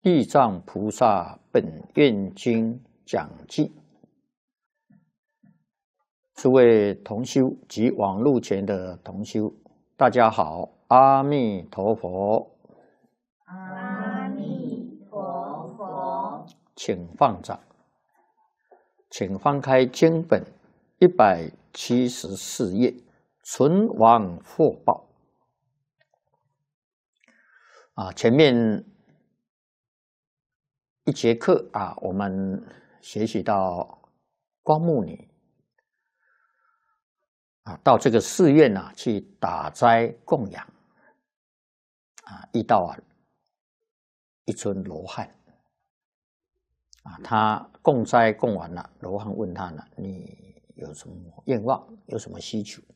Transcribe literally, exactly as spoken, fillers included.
地藏菩萨本愿经讲记，诸位同修及网络前的同修，大家好，阿弥陀佛。 阿弥陀佛。 请放掌，请翻开经本一百七十四页，存亡获报。啊，前面一节课啊，我们学习到光目女啊，到这个寺院啊去打斋供养啊，遇到啊一尊罗汉啊，他供斋供完了，罗汉问他呢：“你有什么愿望？有什么需求？”